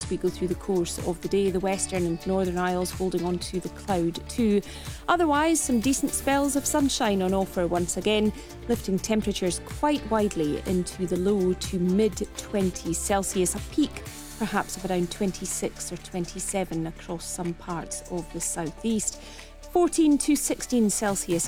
as we go through the course of the day. The Western and Northern Isles holding on to the cloud too. Otherwise, some decent spells of sunshine on offer once again, lifting temperatures quite widely into the low to mid-20s Celsius, a peak perhaps of around 26 or 27 across some parts of the southeast. 14 to 16 Celsius